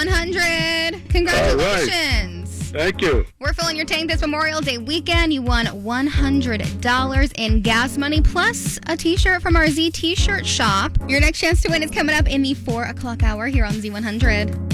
Z100. Congratulations. Thank you. We're filling your tank this Memorial Day weekend. You won $100 in gas money plus a t-shirt from our Z T-shirt shop. Your next chance to win is coming up in the 4 o'clock hour here on Z100.